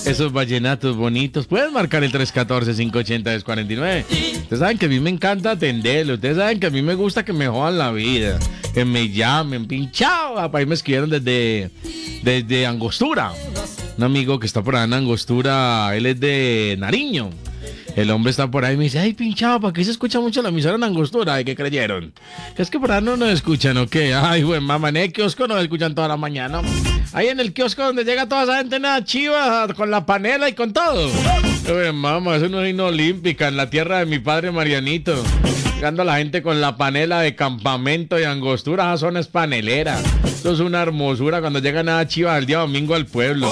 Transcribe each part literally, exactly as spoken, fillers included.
esos vallenatos bonitos. Pueden marcar el tres uno cuatro, cinco ocho cero, dos cuatro nueve. Ustedes saben que a mí me encanta atenderlo. Ustedes saben que a mí me gusta que me jodan la vida. Que me llamen, pinchado. Para ahí me escribieron desde, desde Angostura. Un amigo que está por allá en Angostura, él es de Nariño. El hombre está por ahí y me dice, ay, pinchado, ¿para qué se escucha mucho la emisora en Angostura? ¿Y qué creyeron? Que es que por ahí no nos escuchan, ¿o qué? Ay, güey, mamá, en el kiosco nos escuchan toda la mañana. Ahí en el kiosco donde llega toda esa gente nada chiva, con la panela y con todo. Güey, mamá, eso no es una olímpica, en la tierra de mi padre Marianito. Llegando la gente con la panela de Campamento y Angostura, esa zona es panelera. Eso es una hermosura cuando llega nada chiva el día domingo al pueblo.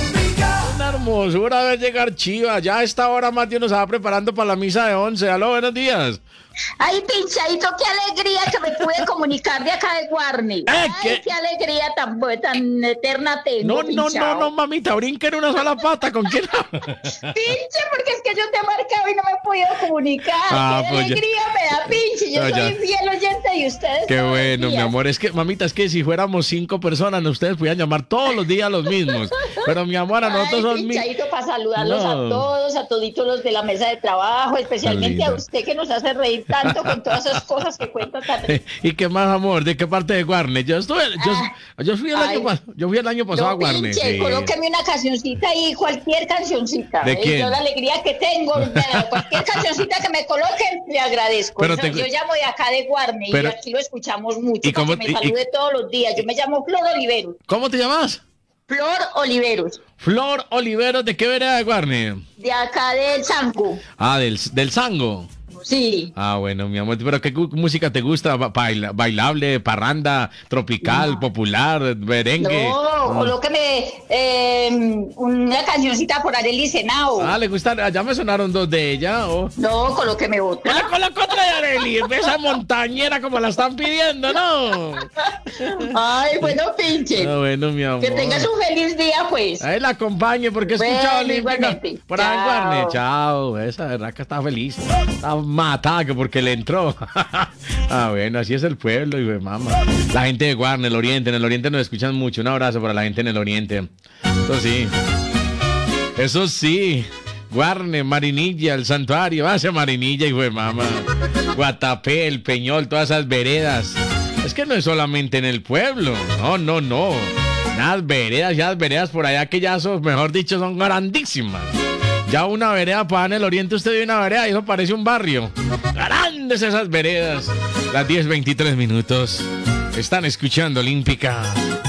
Una hermosura ver llegar Chiva. Ya a esta hora más de uno se va preparando para la misa de once. Aló, buenos días. Ay, pinchadito, qué alegría que me pude comunicar de acá de Guarne. ¿Eh, Ay, qué? qué alegría tan, tan eterna tengo, No, no, no, no, mamita, brinca en una sola pata. ¿Con quién? Pinche, porque es que yo te he marcado y no me he podido comunicar. Ah, qué pues ya. alegría me da, pinche. Yo No, soy ya. fiel oyente de ustedes. Qué todos los bueno, mi días. amor. Es que, mamita, es que si fuéramos cinco personas, ustedes podían llamar todos los días los mismos. Pero, mi amor, a nosotros Ay, son mil. pinchadito, para saludarlos No. a todos, a toditos los de la mesa de trabajo, especialmente a linda. usted que nos hace reír tanto con todas esas cosas que cuenta tan ¿Y qué más, amor? ¿De qué parte de Guarne? Yo estuve, yo, Ah, yo fui el ay. año pas- yo fui el año pasado a No, Guarne. pinche, Sí. colóqueme una cancioncita ahí, cualquier cancioncita. ¿De ¿eh? quién? Yo la alegría que tengo, de- cualquier cancioncita que me coloquen, le agradezco. Pero Eso, te- Yo llamo de acá de Guarne Pero- y aquí lo escuchamos mucho ¿Y para cómo- que me y- y- salude todos los días. Yo me llamo Flor Oliveros. ¿Cómo te llamas? Flor Oliveros, Flor Oliveros, ¿de qué vereda de Guarne? de acá del Sanco. Ah, del, del Sango. Sí. Ah, bueno, mi amor, pero ¿qué gu- música te gusta? Ba- baila- bailable, parranda, tropical, popular, merengue. No, Ah. colóqueme eh, una cancioncita por Arely Senao. Ah, le gusta, ah, ya me sonaron dos de ella. Oh. No, colóqueme otra. Hola, con la contra de Arely, esa montañera como la están pidiendo, ¿no? Ay, bueno, pinche. Ah, bueno, mi amor. Que tengas un feliz día, pues. Ahí la acompañe porque he Bueno, escuchado Olímpica igualmente. por ahí en Chao. Guarne. Chao, esa verdad que está feliz. Está matada que porque le entró. Ah, bueno, así es el pueblo, y de mamá. La gente de Guarne, el Oriente, en el Oriente nos escuchan mucho. Un abrazo para la gente en el Oriente. Eso sí. Eso sí. Guarne, Marinilla, el santuario. Hacia Marinilla, hijo de mamá. Guatapé, el Peñol, todas esas veredas. Es que no es solamente en el pueblo. No, no, no. Unas veredas, ya las veredas por allá que ya son, mejor dicho, son grandísimas. Ya una vereda para en el Oriente, usted ve una vereda y eso parece un barrio. Grandes esas veredas. Las diez veintitrés minutos. Están escuchando Olímpica.